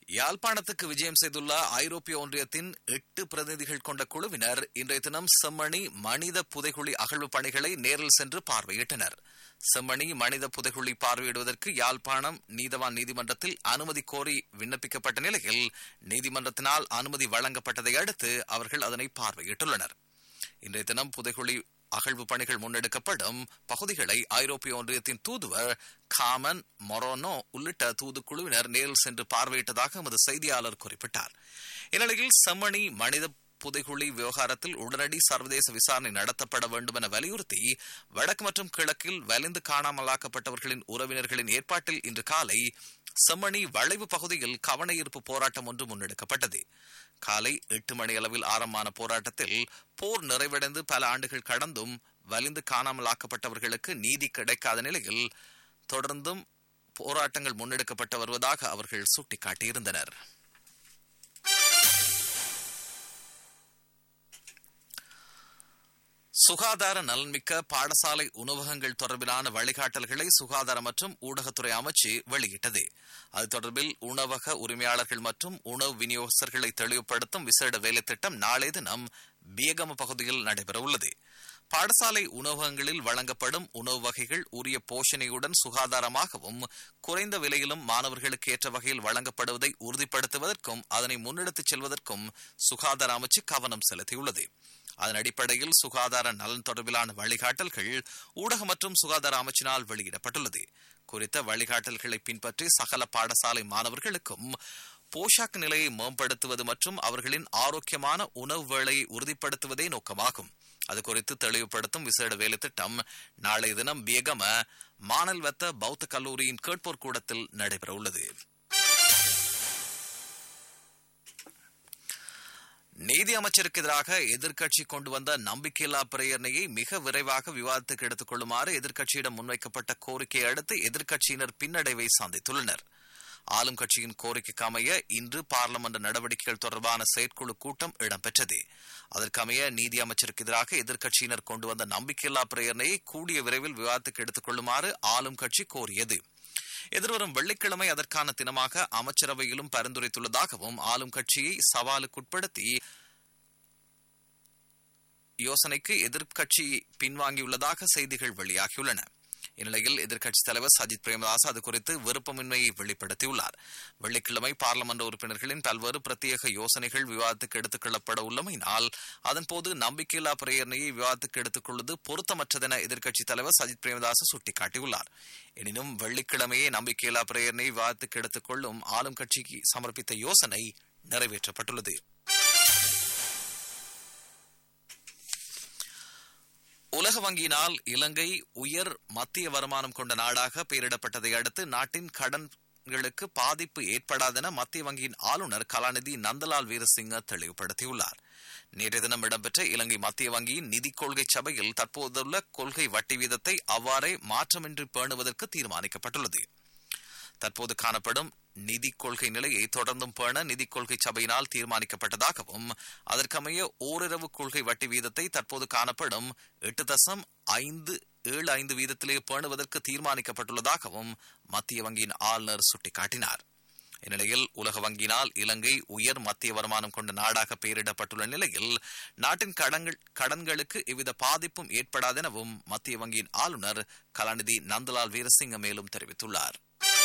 யாழ்ப்பாணத்துக்கு விஜயம் செய்துள்ள ஐரோப்பிய ஒன்றியத்தின் 8 பிரதிநிதிகள் கொண்ட குழுவினர் இன்றைய தினம் செம்மணி மனித புதைகுழி அகழ்வு பணிகளை நேரில் சென்று பார்வையிட்டனர். செம்மணி மனித புதைகுழி பார்வையிடுவதற்கு யாழ்ப்பாணம் நீதவான் நீதிமன்றத்தில் அனுமதி கோரி விண்ணப்பிக்கப்பட்ட நிலையில் நீதிமன்றத்தினால் அனுமதி வழங்கப்பட்டதை அடுத்து அவர்கள் அதனை பார்வையிட்டுள்ளனர். இன்றைய தினம் புதைகுழி அகழ்வு பணிகள் முன்னெடுக்கப்படும் பகுதிகளை ஐரோப்பிய ஒன்றியத்தின் தூதுவர் காமன் மொரோனோ உள்ளிட்ட தூதுக்குழுவினர் நேரில் சென்று பார்வையிட்டதாக எமது செய்தியாளர் குறிப்பிட்டார். இந்நிலையில் செம்மணி மனித புதைகுழி விவகாரத்தில் உடனடி சர்வதேச விசாரணை நடத்தப்பட வேண்டும் என வலியுறுத்தி வடக்கு மற்றும் கிழக்கில் வலிந்து காணாமலாக்கப்பட்டவர்களின் உறவினர்களின் ஏற்பாட்டில் இன்று காலை செம்மணி வளைவு பகுதியில் கவன ஈர்ப்பு போராட்டம் ஒன்று முன்னெடுக்கப்பட்டது. காலை 8 மணி அளவில் ஆரம்பமான போராட்டத்தில் போர் நிறைவடைந்து பல ஆண்டுகள் கடந்தும் வலிந்து காணாமலாக்கப்பட்டவர்களுக்கு நீதி கிடைக்காத நிலையில் தொடர்ந்தும் போராட்டங்கள் முன்னெடுக்கப்பட்டு வருவதாக அவர்கள் சுட்டிக்காட்டியிருந்தனர். சுகாதார நலன்மிக்க பாடசாலை உணவகங்கள் தொடர்பிலான வழிகாட்டல்களை சுகாதார மற்றும் ஊடகத்துறை அமைச்சு வெளியிட்டது. அது தொடர்பில் உணவக உரிமையாளர்கள் மற்றும் உணவு விநியோகஸ்தர்களை தெளிவுபடுத்தும் விசேட வேலை திட்டம் நாளை தினம் பியகம பகுதியில் நடைபெறவுள்ளது. பாடசாலை உணவகங்களில் வழங்கப்படும் உணவு வகைகள் உரிய போஷணையுடன் சுகாதாரமாகவும் குறைந்த விலையிலும் மாணவர்களுக்கு ஏற்ற வகையில் வழங்கப்படுவதை உறுதிப்படுத்துவதற்கும் அதனை முன்னெடுத்துச் செல்வதற்கும் சுகாதார அமைச்சு கவனம் செலுத்தியுள்ளது. அதன் அடிப்படையில் சுகாதார நலன் தொடர்பிலான வழிகாட்டல்கள் ஊடக மற்றும் சுகாதார அமைச்சினால் வெளியிடப்பட்டுள்ளது. குறித்த வழிகாட்டல்களை பின்பற்றி சகல பாடசாலை மாணவர்களுக்கும் போஷாக் நிலையை மேம்படுத்துவது மற்றும் அவர்களின் ஆரோக்கியமான உணவு வேளையை உறுதிப்படுத்துவதே நோக்கமாகும். அது குறித்து தெளிவுபடுத்தும் விசேட வேலை திட்டம் நாளைய தினம் பியகம மானல்வத்த பௌத்த கல்லூரியின் கேட்போர் கூடத்தில் நடைபெறவுள்ளது. நீதி அமைச்சருக்கு எதிராக எதிர்க்கட்சி கொண்டு வந்த நம்பிக்கையில்லா பிரேரணையை மிக விரைவாக விவாதத்துக்கு எடுத்துக் கொள்ளுமாறு எதிர்க்கட்சியிடம் முன்வைக்கப்பட்ட கோரிக்கையை அடுத்து எதிர்க்கட்சியினர் பின்னடைவை சந்தித்துள்ளனர். ஆளும் கட்சியின் கோரிக்கைக்கு அமைய இன்று பாராளுமன்ற நடவடிக்கைகள் தொடர்பான செயற்குழு கூட்டம் இடம்பெற்றது. அதற்கமைய நீதி அமைச்சருக்கு எதிராக எதிர்க்கட்சியினர் கொண்டு வந்த நம்பிக்கையில்லா பிரேரணையை கூடிய விரைவில் விவாதத்துக்கு எடுத்துக் கொள்ளுமாறு ஆளும் கட்சி கோரியது. எதிர்வரும் வெள்ளிக்கிழமை அதற்கான தினமாக அமைச்சரவையிலும் பரிந்துரைத்துள்ளதாகவும் ஆளும் கட்சியை சவாலுக்குட்படுத்தி யோசனைக்கு எதிர்க்கட்சி பின்வாங்கியுள்ளதாக செய்திகள் வெளியாகியுள்ளன. இந்நிலையில் எதிர்க்கட்சித் தலைவர் சஜித் பிரேமதாஸ் அது குறித்து விருப்பமின்மையை வெளிப்படுத்தியுள்ளார். வெள்ளிக்கிழமை பாராளுமன்ற உறுப்பினர்களின் பல்வேறு பிரத்யேக யோசனைகள் விவாதத்துக்கு எடுத்துக் கொள்ளப்பட உள்ளமையினால் அதன்போது நம்பிக்கையில்லா பிரேரணையை விவாதத்துக்கு எடுத்துக் கொள்வது பொருத்தமற்றதென எதிர்க்கட்சித் தலைவர் சஜித் பிரேமதாஸ் சுட்டிக்காட்டியுள்ளார். எனினும் வெள்ளிக்கிழமையே நம்பிக்கையில்லா பிரேரணையை விவாதத்துக்கு எடுத்துக் கொள்ளும் ஆளும் கட்சிக்கு சமர்ப்பித்த யோசனை நிறைவேற்றப்பட்டுள்ளது. உலக வங்கியினால் இலங்கை உயர் மத்திய வருமானம் கொண்ட நாடாக பெயரிடப்பட்டதை அடுத்து நாட்டின் கடன்களுக்கு பாதிப்பு ஏற்படாதென மத்திய வங்கியின் ஆளுநர் கலாநிதி நந்தலால் வீரசிங்க தெளிவுபடுத்தியுள்ளார். நேற்றைய தினம் இடம்பெற்ற இலங்கை மத்திய வங்கியின் நிதி கொள்கை சபையில் தற்போதுள்ள கொள்கை வட்டி வீதத்தை அவ்வாறே மாற்றமின்றி பேணுவதற்கு தீர்மானிக்கப்பட்டுள்ளது. தற்போது காணப்படும் நிதி கொள்கை நிலையை தொடர்ந்தும் பேண நிதி கொள்கை சபையினால் தீர்மானிக்கப்பட்டதாகவும் அதற்கமைய ஓரிரவு கொள்கை வட்டி வீதத்தை தற்போது காணப்படும் 8.575 வீதத்திலே பேணுவதற்கு தீர்மானிக்கப்பட்டுள்ளதாகவும் மத்திய வங்கியின் ஆளுநர் சுட்டிக்காட்டினார். இந்நிலையில் உலக வங்கியினால் இலங்கை உயர் மத்திய வருமானம் கொண்ட நாடாக பெயரிடப்பட்டுள்ள நிலையில் நாட்டின் கடன்களுக்கு எவ்வித பாதிப்பும் ஏற்படாதெனவும் மத்திய வங்கியின் ஆளுநர் கலாநிதி நந்தலால் வீரசிங்க மேலும் தெரிவித்துள்ளார்.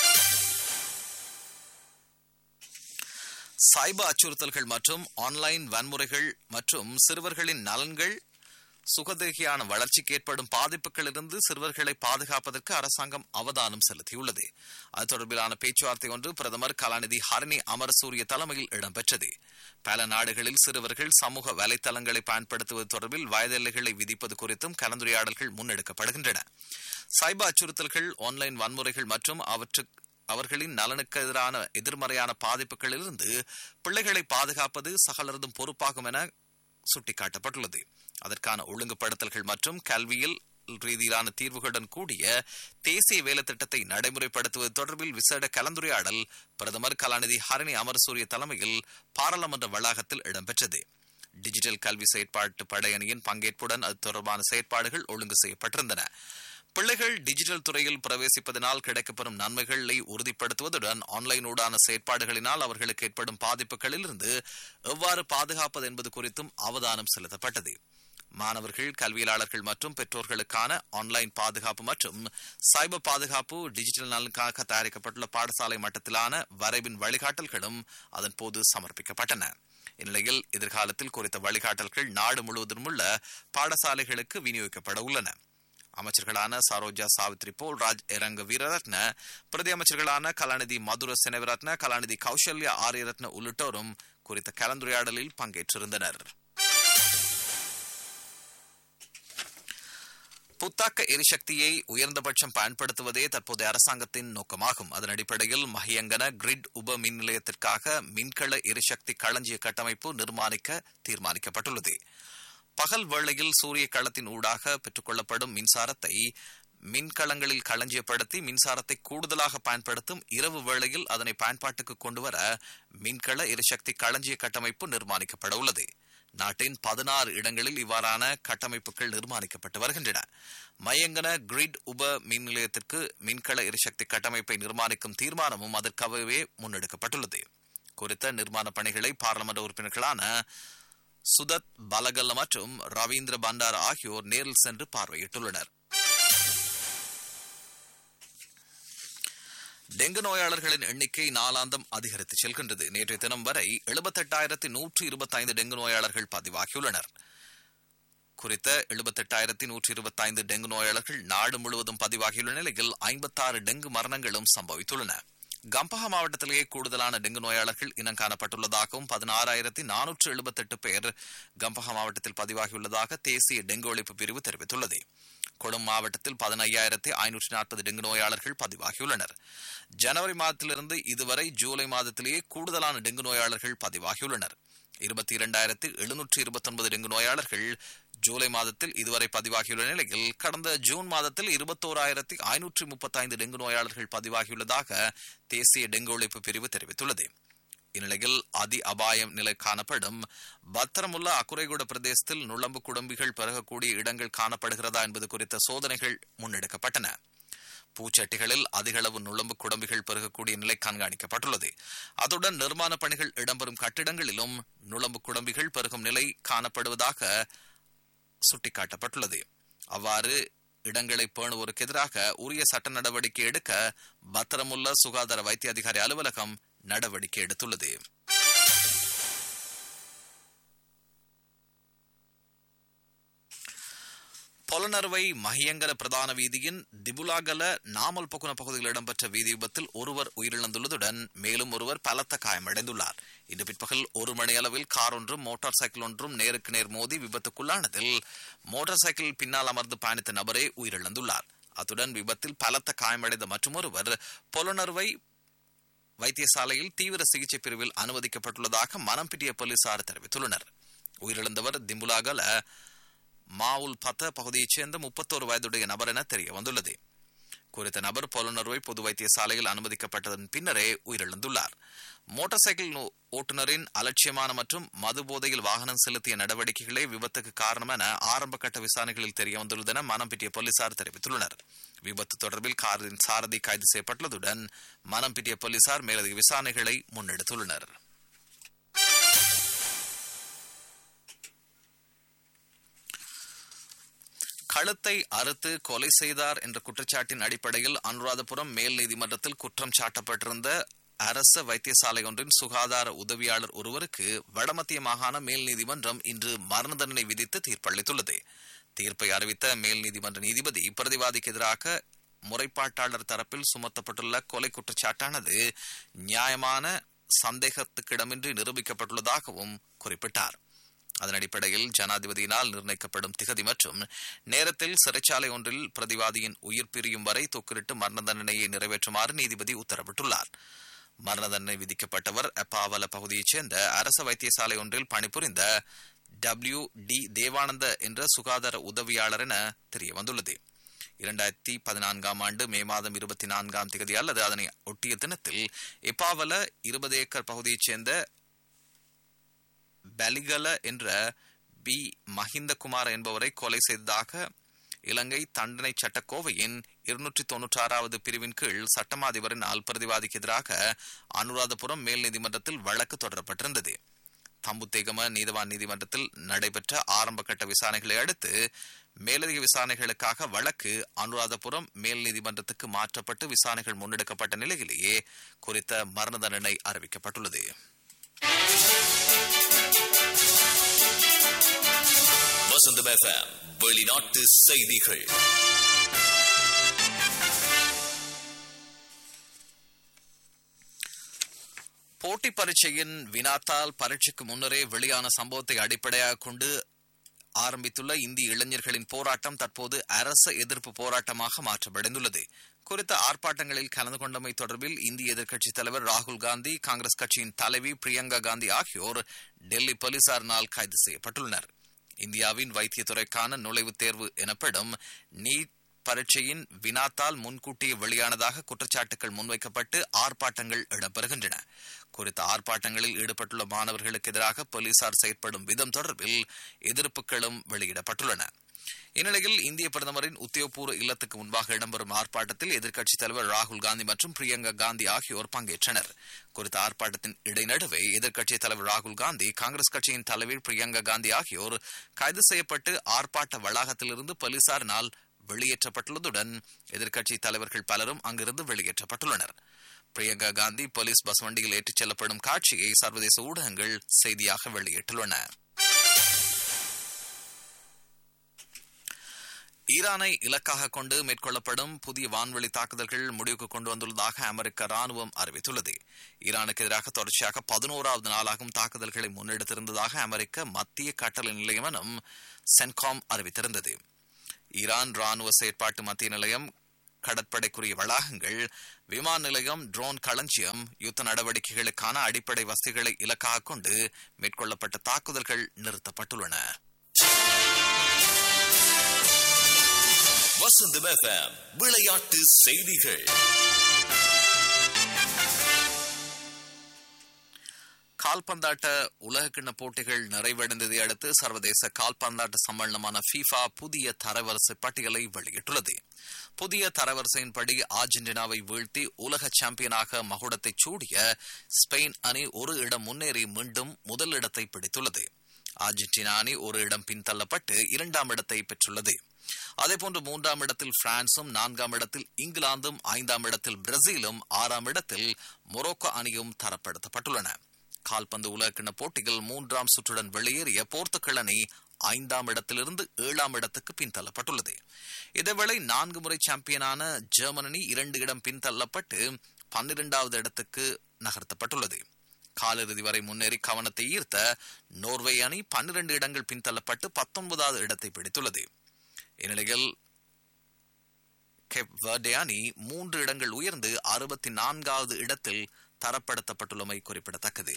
சைபர் அச்சுறுத்தல்கள் மற்றும் ஆன்லைன் வன்முறைகள் மற்றும் சிறுவர்களின் நலன்கள் சுகதேகியான வளர்ச்சிக்கு ஏற்படும் பாதிப்புகளிலிருந்து சிறுவர்களை பாதுகாப்பதற்கு அரசாங்கம் அவதானம் செலுத்தியுள்ளது. அது தொடர்பிலான பேச்சுவார்த்தை ஒன்று பிரதமர் கலாநிதி ஹரணி அமரசூரிய தலைமையில் இடம்பெற்றது. பல நாடுகளில் சிறுவர்கள் சமூக வலைதளங்களை பயன்படுத்துவது தொடர்பில் வயதெல்லைகளை விதிப்பது குறித்தும் கலந்துரையாடல்கள் முன்னெடுக்கப்படுகின்றன. சைபர் அச்சுறுத்தல்கள், ஆன்லைன் வன்முறைகள் மற்றும் அவர்களின் நலனுக்கு எதிரான எதிர்மறையான பாதிப்புகளிலிருந்து பிள்ளைகளை பாதுகாப்பது சகலரதும் பொறுப்பாகும் என சுட்டிக்காட்டப்பட்டுள்ளது. அதற்கான ஒழுங்குபடுத்தல்கள் மற்றும் கல்வியில் ரீதியிலான தீர்வுகளுடன் கூடிய தேசிய வேலை திட்டத்தை நடைமுறைப்படுத்துவது தொடர்பில் விசேட கலந்துரையாடல் பிரதமர் கலாநிதி ஹரணி அமரசூரிய தலைமையில் பாராளுமன்ற வளாகத்தில் இடம்பெற்றது. டிஜிட்டல் கல்வி செயற்பாட்டு படையணியின் பங்கேற்புடன் அது தொடர்பான செயற்பாடுகள் ஒழுங்கு செய்யப்பட்டிருந்தன. பிள்ளைகள் டிஜிட்டல் துறையில் பிரவேசிப்பதனால் கிடைக்கப்பெறும் நன்மைகளை உறுதிப்படுத்துவதுடன் ஆன்லைனூடான செயற்பாடுகளினால் அவர்களுக்கு ஏற்படும் பாதிப்புகளிலிருந்து எவ்வாறு பாதுகாப்பது என்பது குறித்தும் அவதானம் செலுத்தப்பட்டது. மாணவர்கள், கல்வியாளர்கள் மற்றும் பெற்றோர்களுக்கான ஆன்லைன் பாதுகாப்பு மற்றும் சைபர் பாதுகாப்பு டிஜிட்டல் நலனுக்காக தயாரிக்கப்பட்டுள்ள பாடசாலை மட்டத்திலான வரைவின் வழிகாட்டல்களும் அதன் போது சமர்ப்பிக்கப்பட்டன. இந்நிலையில் எதிர்காலத்தில் குறித்த வழிகாட்டல்கள் நாடு முழுவதும் உள்ள பாடசாலைகளுக்கு விநியோகிக்கப்பட உள்ளன. அமைச்சர்களான சரோஜா சாவித்ரி போல்ராஜ், இரங்க வீரரத்ன, பிரதி அமைச்சர்களான கலாநிதி மதுர செனவிரத்ன, கலாநிதி கௌசல்யா ஆரியரத்ன உள்ளிட்டோரும் குறித்த கலந்துரையாடலில் பங்கேற்றிருந்தனர். புத்தாக்க எரிசக்தியை உயர்ந்தபட்சம் பயன்படுத்துவதே தற்போதைய அரசாங்கத்தின் நோக்கமாகும். அதன் அடிப்படையில் மஹியங்கன கிரிட் உப மின் நிலையத்திற்காக மின்கள எரிசக்தி களஞ்சிய கட்டமைப்பு நிர்மாணிக்க தீர்மானிக்கப்பட்டுள்ளது. பகல் வேளையில் சூரிய களத்தின் ஊடாக பெற்றுக் கொள்ளப்படும் மின்சாரத்தை மின்களங்களில் களஞ்சியப்படுத்தி மின்சாரத்தை கூடுதலாக பயன்படுத்தும் இரவு வேளையில் அதனை பயன்பாட்டுக்கு கொண்டுவர மின்கள எரிசக்தி களஞ்சிய கட்டமைப்பு நிர்மாணிக்கப்பட உள்ளது. நாட்டின் 16 இடங்களில் இவ்வாறான கட்டமைப்புகள் நிர்மாணிக்கப்பட்டு வருகின்றன. மயங்கன கிரிட் உப மின் நிலையத்திற்கு மின்கள எரிசக்தி கட்டமைப்பை நிர்மாணிக்கும் தீர்மானமும் அதற்காகவே முன்னெடுக்கப்பட்டுள்ளது. குறித்த நிர்மாண பணிகளை பாராளுமன்ற உறுப்பினர்களான சுதத் பலகல்ல மற்றும் ரவீந்திர பண்டார ஆகியோர் நேரில் சென்று பார்வையிட்டுள்ளனர். டெங்கு நோயாளர்களின் எண்ணிக்கை நாளாந்தம் அதிகரித்து செல்கின்றது. நேற்றைய தினம் வரை 78,125 டெங்கு நோயாளர்கள் பதிவாகியுள்ளனர். குறித்த 78,125 டெங்கு நோயாளர்கள் நாடு முழுவதும் பதிவாகியுள்ள நிலையில் 56 டெங்கு மரணங்களும் சம்பவித்துள்ளன. கம்பஹா மாவட்டத்திலேயே கூடுதலான டெங்கு நோயாளர்கள் இனம் காணப்பட்டுள்ளதாகவும் 16,478 பேர் கம்பஹா மாவட்டத்தில் பதிவாகியுள்ளதாக தேசிய டெங்கு ஒழிப்பு பிரிவு தெரிவித்துள்ளது. கொழும்பு மாவட்டத்தில் 15,540 டெங்கு நோயாளர்கள் பதிவாகியுள்ளனர். ஜனவரி மாதத்திலிருந்து இதுவரை ஜூலை மாதத்திலேயே கூடுதலான டெங்கு நோயாளர்கள் பதிவாகியுள்ளனர். 22,729 டெங்கு நோயாளர்கள் ஜூலை மாதத்தில் இதுவரை பதிவாகியுள்ள நிலையில் கடந்த ஜூன் மாதத்தில் 21,535 டெங்கு நோயாளர்கள் பதிவாகியுள்ளதாக தேசிய டெங்கு ஒழிப்பு பிரிவு தெரிவித்துள்ளது. இந்நிலையில் அதி அபாயம் நிலை காணப்படும் பத்திரமுள்ள அக்குரைகுட பிரதேசத்தில் நுளம்பு குடம்பிகள் பெருகக்கூடிய இடங்கள் காணப்படுகிறதா என்பது குறித்த சோதனைகள் முன்னெடுக்கப்பட்டன. பூச்சட்டிகளில் அதிக அளவு நுளம்பு குடம்பிகள் பெருகக்கூடிய நிலை கண்காணிக்கப்பட்டுள்ளது. அத்துடன் நிர்மாண பணிகள் இடம்பெறும் கட்டிடங்களிலும் நுளம்பு குடம்பிகள் பெருகும் நிலை காணப்படுவதாக சுட்டிக்காட்டப்பட்டுள்ளது. அவ்வாறு இடங்களை பேணுவோருக்கு எதிராக உரிய சட்ட நடவடிக்கை எடுக்க பத்திரமுள்ள சுகாதார வைத்திய அதிகாரி அலுவலகம் நடவடிக்கை எடுத்துள்ளது. பொலனறுவை மஹியங்கர பிரதான வீதியின் திபுலாகல நாமல் பொகுன பகுதியில் இடம்பெற்ற வீதி விபத்தில் ஒருவர் உயிரிழந்துள்ளதுடன் மேலும் ஒருவர் பலத்த காயமடைந்துள்ளார். இன்று பிற்பகல் 1 மணி அளவில் கார் ஒன்றும் மோட்டார் சைக்கிள் ஒன்றும் நேருக்கு நேர் மோதி விபத்துக்குள்ளானதில் மோட்டார் சைக்கிள் பின்னால் அமர்ந்து பயணித்த நபரே உயிரிழந்துள்ளார். அத்துடன் விபத்தில் பலத்த காயமடைந்த மற்றொருவர் பொலனறுவை வைத்தியசாலையில் தீவிர சிகிச்சை பிரிவில் அனுமதிக்கப்பட்டுள்ளதாக மனம்பிட்டிய போலீசார் தெரிவித்துள்ளனர். உயிரிழந்தவர் திம்புலாகல மாவுல் பத்த பகுதியைச் சேர்ந்த 31 வயதுடைய நபர் என தெரிய வந்துள்ளது. குறித்த நபர் பொலனறுவை பொது வைத்தியசாலையில் அனுமதிக்கப்பட்டதன் பின்னரே உயிரிழந்துள்ளார். மோட்டார் சைக்கிள் ஓட்டுநரின் அலட்சியமான மற்றும் மது போதையில் வாகனம் செலுத்திய நடவடிக்கைகளே விபத்துக்கு காரணம் என ஆரம்ப கட்ட விசாரணைகளில் தெரிய வந்துள்ளது என மனம்பிட்டிய போலீசார் தெரிவித்துள்ளனர். விபத்து தொடர்பில் காரின் சாரதி கைது செய்யப்பட்டுள்ளதுடன் மனம்பிட்டிய போலீசார் மேலதிக விசாரணைகளை முன்னெடுத்துள்ளனர். கழுத்தை அறுத்து கொலை செய்தார் என்ற குற்றச்சாட்டின் அடிப்படையில் அனுராதபுரம் மேல் நீதிமன்றத்தில் குற்றம் சாட்டப்பட்டிருந்த அரச வைத்தியசாலை ஒன்றின் சுகாதார உதவியாளர் ஒருவருக்கு வடமத்திய மாகாண மேல் நீதிமன்றம் இன்று மரண தண்டனை விதித்து தீர்ப்பளித்துள்ளது. தீர்ப்பை அறிவித்த மேல் நீதிமன்ற நீதிபதி பிரதிவாதிக்கு எதிராக முறைப்பாட்டாளர் தரப்பில் சுமத்தப்பட்டுள்ள கொலை குற்றச்சாட்டானது நியாயமான சந்தேகத்துக்கிடமின்றி நிரூபிக்கப்பட்டுள்ளதாகவும் குறிப்பிட்டார். அதன் அடிப்படையில் ஜனாதிபதியினால் நிர்ணயிக்கப்படும் திகதி மற்றும் நேரத்தில் சிறைச்சாலை ஒன்றில் பிரதிவாதியின் உயிர் பிரியும் வரை தூக்கிலிட்டு மரண தண்டனையை நிறைவேற்றுமாறு நீதிபதி உத்தரவிட்டுள்ளார். மரண தண்டனை விதிக்கப்பட்டவர் அப்பாவல பகுதியைச் சேர்ந்த அரச வைத்தியசாலை ஒன்றில் பணிபுரிந்த WD தேவானந்த என்ற சுகாதார உதவியாளர் என தெரிய வந்துள்ளது. 2014 ஆண்டு மே மாதம் 24ஆம் தேதி அல்லது அதனை ஒட்டிய தினத்தில் எப்பாவல 20 ஏக்கர் பகுதியைச் சேர்ந்த பலிகல என்ற பி மஹிந்தகுமார் என்பவரை கொலை செய்ததாக இலங்கை தண்டனை சட்டக்கோவையின் 296வது பிரிவின் கீழ் சட்டமா அதிபரினால் பிரதிவாதிக்கு எதிராக அனுராதபுரம் மேல் நீதிமன்றத்தில் வழக்கு தொடரப்பட்டிருந்தது. தம்புத்தேகம நீதவான் நீதிமன்றத்தில் நடைபெற்ற ஆரம்ப கட்ட விசாரணைகளை அடுத்து மேலதிக விசாரணைகளுக்காக வழக்கு அனுராதபுரம் மேல் நீதிமன்றத்துக்கு மாற்றப்பட்டு விசாரணைகள் முன்னெடுக்கப்பட்ட நிலையிலேயே குறித்த மரண தண்டனை அறிவிக்கப்பட்டுள்ளது. வசந்தம் FM வெளிநாட்டு செய்திகள். போட்டி பரீட்சையின் வினாத்தால் பரீட்சைக்கு முன்னரே வெளியான சம்பவத்தை அடிப்படையாக கொண்டு ஆரம்பித்துள்ள இந்திய இளைஞர்களின் போராட்டம் தற்போது அரசு எதிர்ப்பு போராட்டமாக மாற்றமடைந்துள்ளது. குறித்த ஆர்ப்பாட்டங்களில் கலந்து கொண்டமை தொடர்பில் இந்திய எதிர்க்கட்சித் தலைவர் ராகுல் காந்தி, காங்கிரஸ் கட்சியின் தலைவி பிரியங்கா காந்தி ஆகியோர் டெல்லி போலீசாரினால் கைது செய்யப்பட்டுள்ளனர். இந்தியாவின் வைத்தியத்துறைக்கான நுழைவுத் தேர்வு எனப்படும் நீட் பரீட்சையின் வினாத்தால் முன்கூட்டியே வெளியானதாக குற்றச்சாட்டுகள் முன்வைக்கப்பட்டு ஆர்ப்பாட்டங்கள் இடம்பெறுகின்றன. குறித்த ஆர்ப்பாட்டங்களில் ஈடுபட்டுள்ள மாணவர்களுக்கு எதிராக போலீசார் செயற்படும் விதம் தொடர்பில் எதிர்ப்புகளும் வெளியிடப்பட்டுள்ளன. இந்நிலையில் இந்திய பிரதமரின் உத்தியோகபூர்வ இல்லத்துக்கு முன்பாக இடம்பெறும் ஆர்ப்பாட்டத்தில் எதிர்க்கட்சித் தலைவர் ராகுல் காந்தி மற்றும் பிரியங்கா காந்தி ஆகியோர் பங்கேற்றனர். குறித்த ஆர்ப்பாட்டத்தின் இடைநடுவே எதிர்க்கட்சித் தலைவர் ராகுல் காந்தி, காங்கிரஸ் கட்சியின் தலைவர் பிரியங்கா காந்தி ஆகியோர் கைது செய்யப்பட்டு ஆர்ப்பாட்ட வளாகத்திலிருந்து போலீசாரினால் வெளியேற்றப்பட்டுள்ளதுடன் எதிர்க்கட்சி தலைவர்கள் பலரும் அங்கிருந்து வெளியேற்றப்பட்டுள்ளனர். பிரியங்கா காந்தி போலீஸ் பஸ் வண்டியில் ஏற்றிச் செல்லப்படும் காட்சியை சர்வதேச ஊடகங்கள் செய்தியாக வெளியிட்டுள்ளன. ஈரானை இலக்காக கொண்டு மேற்கொள்ளப்படும் புதிய வான்வெளி தாக்குதல்கள் முடிவுக்கு கொண்டு வந்துள்ளதாக அமெரிக்க ராணுவம் அறிவித்துள்ளது. ஈரானுக்கு எதிராக தொடர்ச்சியாக 11வது நாளாகவும் தாக்குதல்களை முன்னெடுத்திருந்ததாக அமெரிக்க மத்திய கட்டளை நிலையம் எனும் சென்காம் அறிவித்திருந்தது. ஈரான் ராணுவ செயற்பாட்டு மத்திய நிலையம், கடற்படைக்குரிய வளாகங்கள், விமான நிலையம், ட்ரோன் களஞ்சியம், யுத்த நடவடிக்கைகளுக்கான அடிப்படை வசதிகளை இலக்காக கொண்டு மேற்கொள்ளப்பட்ட தாக்குதல்கள் நிறுத்தப்பட்டுள்ளன. வசந்தம் FM விளையாட்டு செய்திகள். கால்பந்தாட்ட உலகக்கிண்ண போட்டிகள் நிறைவடைந்ததை அடுத்து சர்வதேச கால்பந்தாட்ட சம்மேளனமான FIFA புதிய தரவரிசை பட்டியலை வெளியிட்டுள்ளது. புதிய தரவரிசையின்படி அர்ஜென்டினாவை வீழ்த்தி உலக சாம்பியனாக மகுடத்தை சூடிய ஸ்பெயின் அணி ஒரு இடம் முன்னேறி மீண்டும் முதல் இடத்தை பிடித்துள்ளது. அர்ஜென்டினா அணி ஒரு இடம் பின்தள்ளப்பட்டு 2ஆம் இடத்தை பெற்றுள்ளது. அதேபோன்று 3ஆம் இடத்தில் பிரான்சும், 4ஆம் இடத்தில் இங்கிலாந்தும், 5ஆம் இடத்தில் பிரேசிலும், 6ஆம் இடத்தில் மொரோக்கோ அணியும் தரப்படுத்தப்பட்டுள்ளன. கால்பந்து உலகக்கிண்ண போட்டியில் 3ஆம் சுற்றுடன் வெளியேறிய போர்த்துகல் அணி 5ஆம் இடத்திலிருந்து 7ஆம் இடத்துக்கு பின்தள்ளப்பட்டுள்ளது. இதேவேளை 4 முறை சாம்பியனான ஜெர்மன் அணி 2 இடம் பின்தள்ளப்பட்டு 12வது இடத்துக்கு நகர்த்தப்பட்டுள்ளது. காலிறுதி வரை முன்னேறி கவனத்தை ஈர்த்த நோர்வே அணி 12 இடங்கள் பின்தள்ளப்பட்டு 19வது இடத்தை பிடித்துள்ளது. இந்நிலையில் கேப் வெர்டே அணி 3 இடங்கள் உயர்ந்து 64வது இடத்தில் தரப்படுத்தப்பட்டுள்ளமை குறிப்பிடத்தக்கது.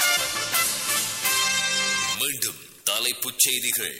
மீண்டும் தலைப்புச் செய்திகள்.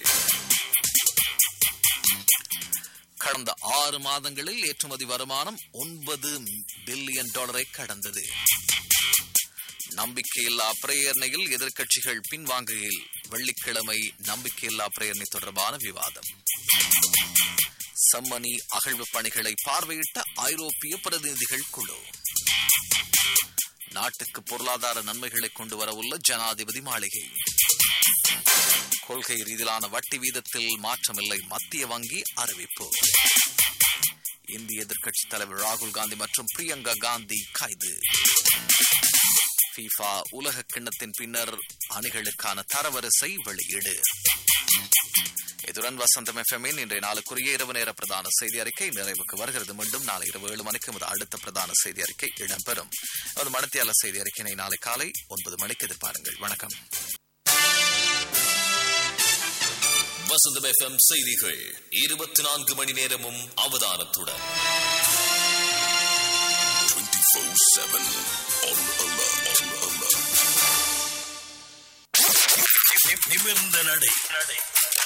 கடந்த 6 மாதங்களில் ஏற்றுமதி வருமானம் $9 பில்லியன் கடந்தது. நம்பிக்கையில்லா பிரேரணையில் எதிர்க்கட்சிகள் பின்வாங்குகையில் வெள்ளிக்கிழமை நம்பிக்கையில்லா பிரேரணை தொடர்பான விவாதம். செம்மணி அகழ்வு பணிகளை பார்வையிட்ட ஐரோப்பிய பிரதிநிதிகள் குழு. நாட்டுக்கு பொருளாதார நன்மைகளை கொண்டு வரவுள்ள ஜனாதிபதி மாளிகை. கொள்கை ரீதியிலான வட்டி வீதத்தில் மாற்றமில்லை, மத்திய வங்கி அறிவிப்பு. இந்திய எதிர்க்கட்சித் தலைவர் ராகுல் காந்தி மற்றும் பிரியங்கா காந்தி கைது. FIFA உலக கிண்ணத்தின் பின்னர் அணிகளுக்கான தரவரிசை வெளியீடு. இதுடன் வசந்தம் FMஇன் இன்றைய நாளுக்குரிய இரவு நேர பிரதான செய்தி அறிக்கை நிறைவுக்கு வருகிறது. மீண்டும் நாளை இரவு 7 மணிக்கு அடுத்த பிரதான செய்தி அறிக்கை இடம்பெறும். மணித்தியால செய்தி அறிக்கையினை நாளை காலை 9 மணிக்கு எதிர்பாருங்கள். வணக்கம். வசந்தம் FM செய்திகள் 24 மணி நேரமும் அவதானத்துடன் 24/7 on alert. நிமிர்ந்த நடை.